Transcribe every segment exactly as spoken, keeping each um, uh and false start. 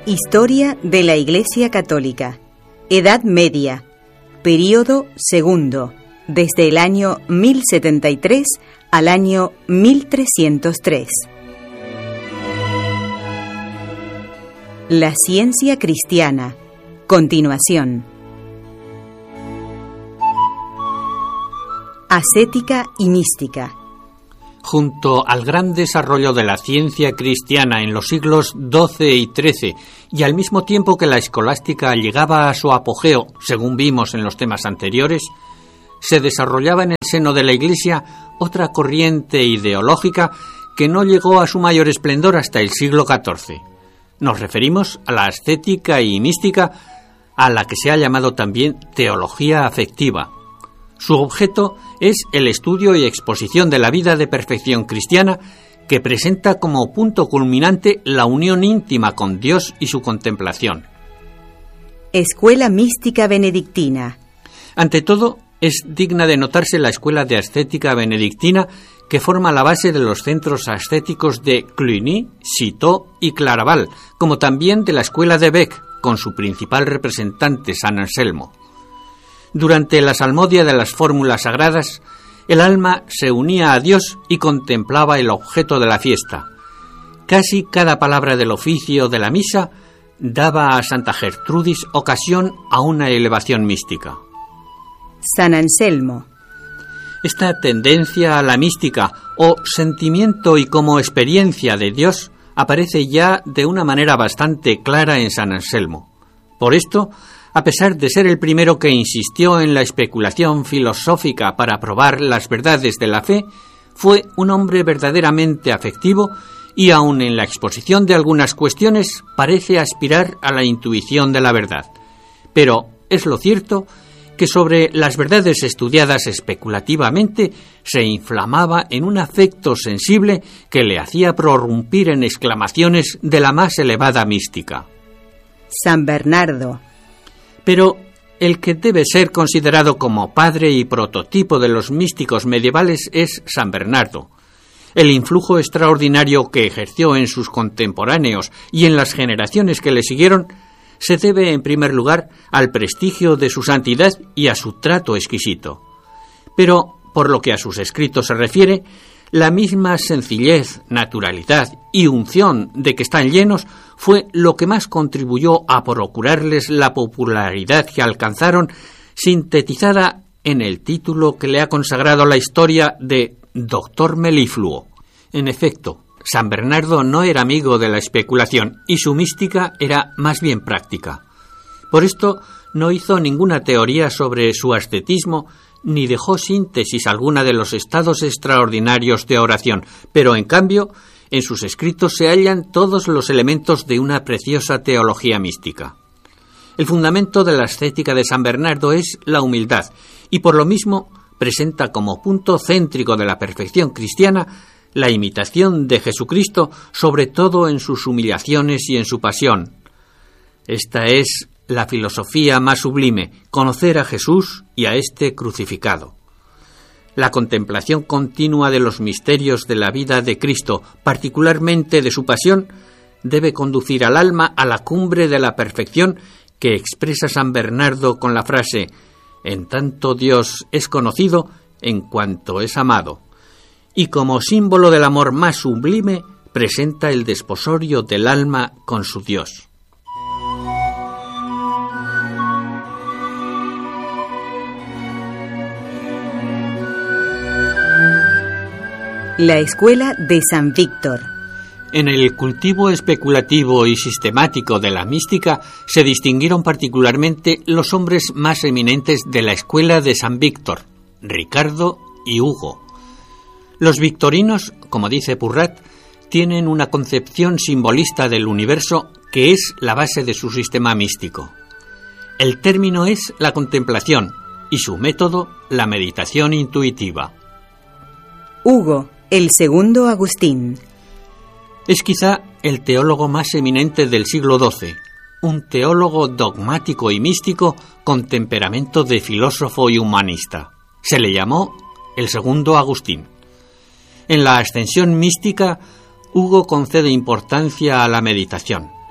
Historia de la Iglesia Católica. Edad Media. Período segundo. Desde el año mil setenta y tres al año mil trescientos tres. La ciencia cristiana. Continuación. Ascética y mística. Junto al gran desarrollo de la ciencia cristiana en los siglos doce y trece, y al mismo tiempo que la escolástica llegaba a su apogeo, según vimos en los temas anteriores, se desarrollaba en el seno de la Iglesia otra corriente ideológica que no llegó a su mayor esplendor hasta el siglo catorce. Nos referimos a la ascética y mística, a la que se ha llamado también teología afectiva. Su objeto es el estudio y exposición de la vida de perfección cristiana, que presenta como punto culminante la unión íntima con Dios y su contemplación. Escuela mística benedictina. Ante todo, es digna de notarse la escuela de ascética benedictina, que forma la base de los centros ascéticos de Cluny, Citeaux y Claraval, como también de la escuela de Bec, con su principal representante, San Anselmo. Durante la salmodia de las fórmulas sagradas, el alma se unía a Dios y contemplaba el objeto de la fiesta. Casi cada palabra del oficio de la misa daba a Santa Gertrudis ocasión a una elevación mística. San Anselmo. Esta tendencia a la mística o sentimiento y como experiencia de Dios aparece ya de una manera bastante clara en San Anselmo. Por esto, a pesar de ser el primero que insistió en la especulación filosófica para probar las verdades de la fe, fue un hombre verdaderamente afectivo y aun en la exposición de algunas cuestiones parece aspirar a la intuición de la verdad. Pero es lo cierto que sobre las verdades estudiadas especulativamente se inflamaba en un afecto sensible que le hacía prorrumpir en exclamaciones de la más elevada mística. San Bernardo. Pero el que debe ser considerado como padre y prototipo de los místicos medievales es San Bernardo. El influjo extraordinario que ejerció en sus contemporáneos y en las generaciones que le siguieron se debe en primer lugar al prestigio de su santidad y a su trato exquisito. Pero, por lo que a sus escritos se refiere, la misma sencillez, naturalidad y unción de que están llenos fue lo que más contribuyó a procurarles la popularidad que alcanzaron, sintetizada en el título que le ha consagrado la historia de Doctor Melifluo. En efecto, San Bernardo no era amigo de la especulación y su mística era más bien práctica. Por esto no hizo ninguna teoría sobre su ascetismo ni dejó síntesis alguna de los estados extraordinarios de oración, pero en cambio en sus escritos se hallan todos los elementos de una preciosa teología mística. El fundamento de la ascética de San Bernardo es la humildad y por lo mismo presenta como punto céntrico de la perfección cristiana la imitación de Jesucristo, sobre todo en sus humillaciones y en su pasión. Esta es la filosofía más sublime, conocer a Jesús y a éste crucificado. La contemplación continua de los misterios de la vida de Cristo, particularmente de su pasión, debe conducir al alma a la cumbre de la perfección que expresa San Bernardo con la frase: «En tanto Dios es conocido en cuanto es amado», y como símbolo del amor más sublime presenta el desposorio del alma con su Dios. La escuela de San Víctor. En el cultivo especulativo y sistemático de la mística se distinguieron particularmente los hombres más eminentes de la escuela de San Víctor, Ricardo y Hugo. Los victorinos, como dice Purrat, tienen una concepción simbolista del universo que es la base de su sistema místico. El término es la contemplación y su método la meditación intuitiva. Hugo, el segundo Agustín. Es quizá el teólogo más eminente del siglo doce, un teólogo dogmático y místico con temperamento de filósofo y humanista. Se le llamó el segundo Agustín. En la ascensión mística, Hugo concede importancia a la meditación.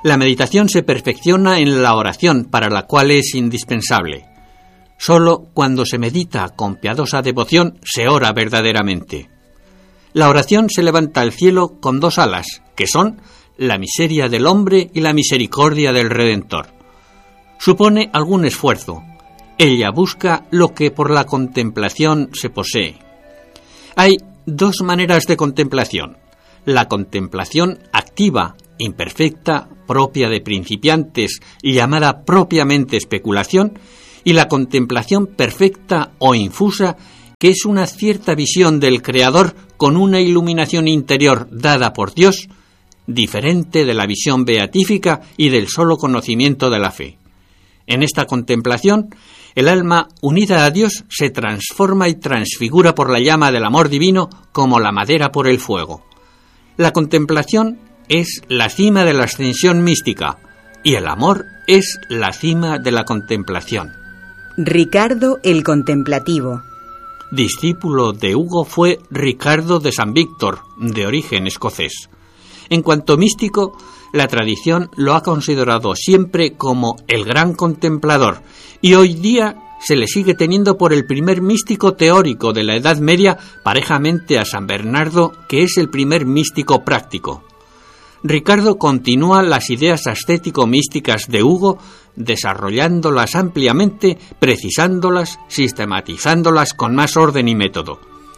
La meditación se perfecciona en la oración, para la cual es indispensable. Solo cuando se medita con piadosa devoción se ora verdaderamente. La oración se levanta al cielo con dos alas, que son la miseria del hombre y la misericordia del Redentor. Supone algún esfuerzo. Ella busca lo que por la contemplación se posee. Hay dos maneras de contemplación: la contemplación activa, imperfecta, propia de principiantes y llamada propiamente especulación, y la contemplación perfecta o infusa, que es una cierta visión del Creador con una iluminación interior dada por Dios, diferente de la visión beatífica y del solo conocimiento de la fe. En esta contemplación, el alma unida a Dios se transforma y transfigura por la llama del amor divino como la madera por el fuego. La contemplación es la cima de la ascensión mística y el amor es la cima de la contemplación. Ricardo el Contemplativo. Discípulo de Hugo fue Ricardo de San Víctor, de origen escocés. En cuanto místico, la tradición lo ha considerado siempre como el gran contemplador, y hoy día se le sigue teniendo por el primer místico teórico de la Edad Media, parejamente a San Bernardo, que es el primer místico práctico. Ricardo continúa las ideas ascético-místicas de Hugo, desarrollándolas ampliamente, precisándolas, sistematizándolas con más orden y método.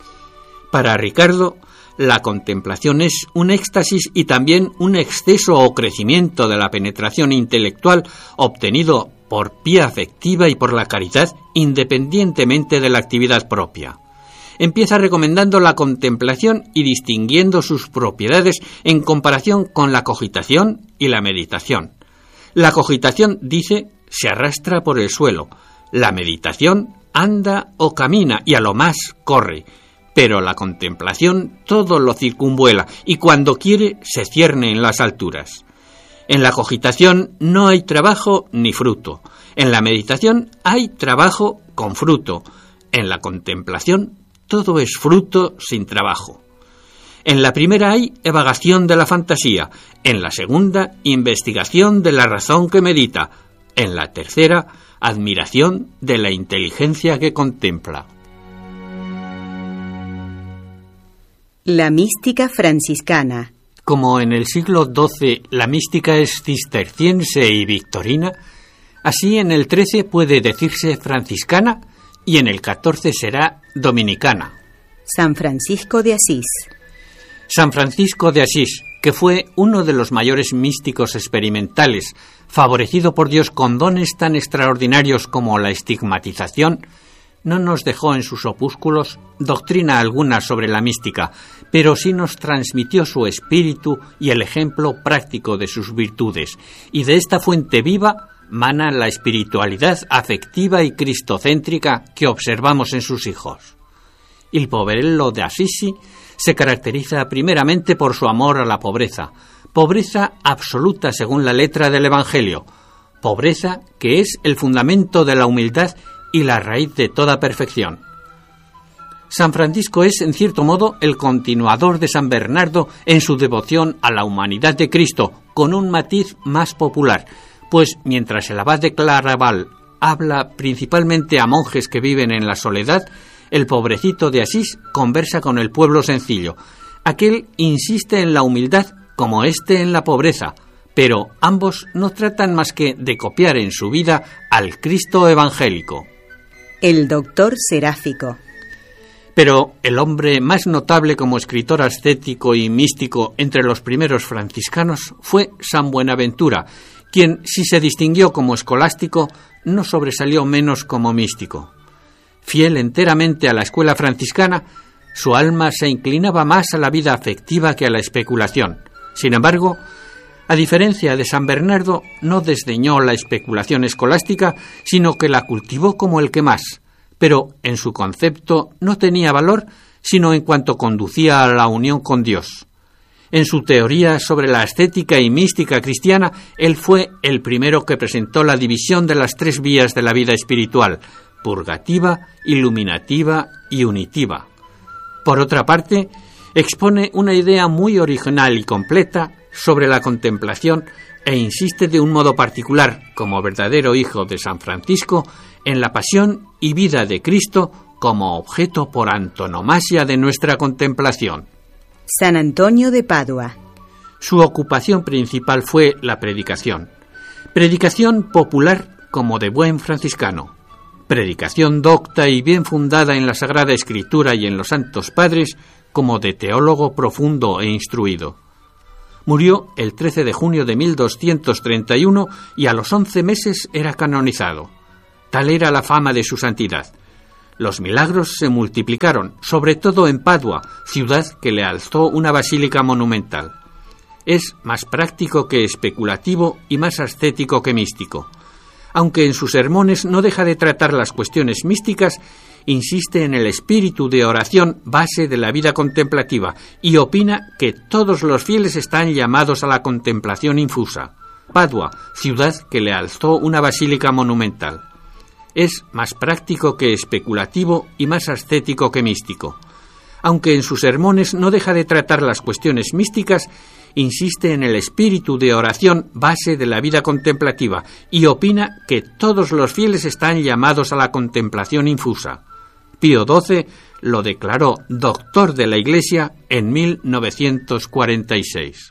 Para Ricardo, la contemplación es un éxtasis y también un exceso o crecimiento de la penetración intelectual obtenido por vía afectiva y por la caridad, independientemente de la actividad propia. Empieza recomendando la contemplación y distinguiendo sus propiedades en comparación con la cogitación y la meditación. La cogitación, dice, se arrastra por el suelo. La meditación anda o camina y a lo más corre. Pero la contemplación todo lo circunvuela y cuando quiere se cierne en las alturas. En la cogitación no hay trabajo ni fruto. En la meditación hay trabajo con fruto. En la contemplación todo es fruto sin trabajo. En la primera hay evagación de la fantasía, en la segunda, investigación de la razón que medita, en la tercera, admiración de la inteligencia que contempla. La mística franciscana. Como en el siglo doce la mística es cisterciense y victorina, así en el trece puede decirse franciscana y en el catorce será dominicana. San Francisco de Asís. San Francisco de Asís, que fue uno de los mayores místicos experimentales, favorecido por Dios con dones tan extraordinarios como la estigmatización, no nos dejó en sus opúsculos doctrina alguna sobre la mística, pero sí nos transmitió su espíritu y el ejemplo práctico de sus virtudes, y de esta fuente viva mana la espiritualidad afectiva y cristocéntrica que observamos en sus hijos. Il poverello de Assisi se caracteriza primeramente por su amor a la pobreza, pobreza absoluta según la letra del Evangelio, pobreza que es el fundamento de la humildad y la raíz de toda perfección. San Francisco es, en cierto modo, el continuador de San Bernardo en su devoción a la humanidad de Cristo, con un matiz más popular, pues mientras el abad de Claraval habla principalmente a monjes que viven en la soledad, el pobrecito de Asís conversa con el pueblo sencillo. Aquel insiste en la humildad como éste en la pobreza, pero ambos no tratan más que de copiar en su vida al Cristo evangélico. El doctor Seráfico. Pero el hombre más notable como escritor ascético y místico entre los primeros franciscanos fue San Buenaventura, quien, si se distinguió como escolástico, no sobresalió menos como místico. Fiel enteramente a la escuela franciscana, su alma se inclinaba más a la vida afectiva que a la especulación. Sin embargo, a diferencia de San Bernardo, no desdeñó la especulación escolástica, sino que la cultivó como el que más, pero en su concepto no tenía valor sino en cuanto conducía a la unión con Dios. En su teoría sobre la ascética y mística cristiana, él fue el primero que presentó la división de las tres vías de la vida espiritual: purgativa, iluminativa y unitiva. Por otra parte, Expone una idea muy original y completa sobre la contemplación e insiste de un modo particular, como verdadero hijo de San Francisco, en la pasión y vida de Cristo como objeto por antonomasia de nuestra contemplación. San Antonio de Padua. Su ocupación principal fue la predicación. Predicación popular como de buen franciscano. Predicación docta y bien fundada en la Sagrada Escritura y en los Santos Padres como de teólogo profundo e instruido. Murió el trece de junio de mil doscientos treinta y uno y a los once meses era canonizado. Tal era la fama de su santidad. Los milagros se multiplicaron, sobre todo en Padua, ciudad que le alzó una basílica monumental. Es más práctico que especulativo y más ascético que místico. Aunque en sus sermones no deja de tratar las cuestiones místicas, insiste en el espíritu de oración base de la vida contemplativa y opina que todos los fieles están llamados a la contemplación infusa. Padua, ciudad que le alzó una basílica monumental. Es más práctico que especulativo y más ascético que místico. Aunque en sus sermones no deja de tratar las cuestiones místicas, insiste en el espíritu de oración base de la vida contemplativa y opina que todos los fieles están llamados a la contemplación infusa. Pío doce lo declaró doctor de la Iglesia en mil novecientos cuarenta y seis.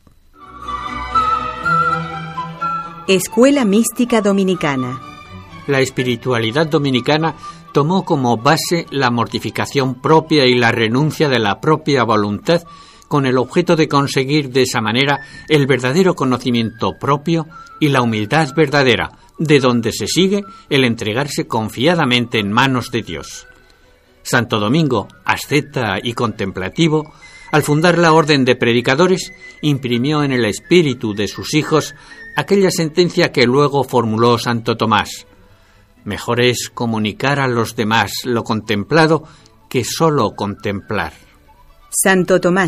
Escuela Mística Dominicana. La espiritualidad dominicana tomó como base la mortificación propia y la renuncia de la propia voluntad con el objeto de conseguir de esa manera el verdadero conocimiento propio y la humildad verdadera, de donde se sigue el entregarse confiadamente en manos de Dios. Santo Domingo, asceta y contemplativo, al fundar la orden de predicadores, imprimió en el espíritu de sus hijos aquella sentencia que luego formuló Santo Tomás: mejor es comunicar a los demás lo contemplado que solo contemplar. Santo Tomás.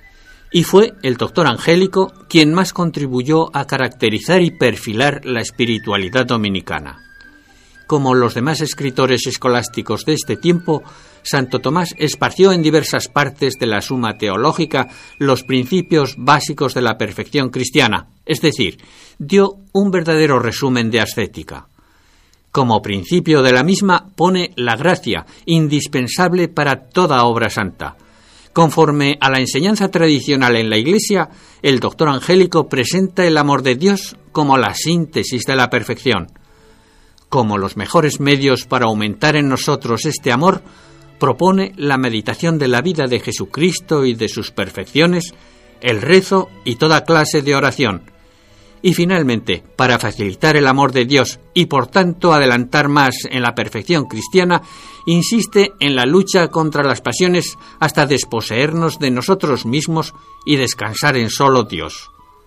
Y fue el doctor Angélico quien más contribuyó a caracterizar y perfilar la espiritualidad dominicana. Como los demás escritores escolásticos de este tiempo, Santo Tomás esparció en diversas partes de la Suma Teológica los principios básicos de la perfección cristiana, es decir, dio un verdadero resumen de ascética. Como principio de la misma pone la gracia, indispensable para toda obra santa. Conforme a la enseñanza tradicional en la Iglesia, el doctor Angélico presenta el amor de Dios como la síntesis de la perfección. Como los mejores medios para aumentar en nosotros este amor, propone la meditación de la vida de Jesucristo y de sus perfecciones, el rezo y toda clase de oración. Y finalmente, para facilitar el amor de Dios y por tanto adelantar más en la perfección cristiana, insiste en la lucha contra las pasiones hasta desposeernos de nosotros mismos y descansar en solo Dios.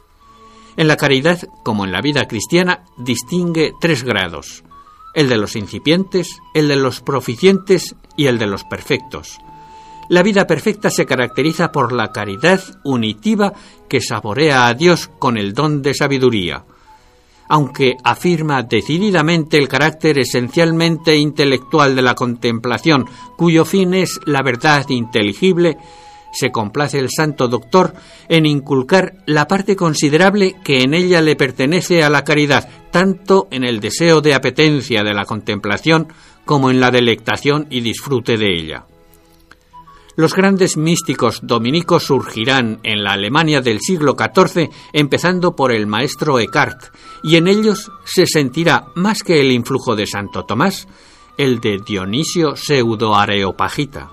En la caridad, como en la vida cristiana, distingue tres grados: el de los incipientes, el de los proficientes y el de los perfectos. La vida perfecta se caracteriza por la caridad unitiva que saborea a Dios con el don de sabiduría. Aunque afirma decididamente el carácter esencialmente intelectual de la contemplación, cuyo fin es la verdad inteligible, se complace el santo doctor en inculcar la parte considerable que en ella le pertenece a la caridad, tanto en el deseo de apetencia de la contemplación como en la delectación y disfrute de ella. Los grandes místicos dominicos surgirán en la Alemania del siglo catorce, empezando por el maestro Eckhart, y en ellos se sentirá, más que el influjo de Santo Tomás, el de Dionisio Pseudo-Areopagita.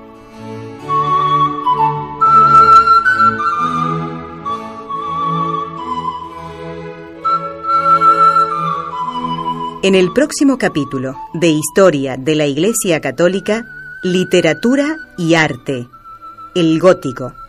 En el próximo capítulo de Historia de la Iglesia Católica, Literatura y Arte, el Gótico.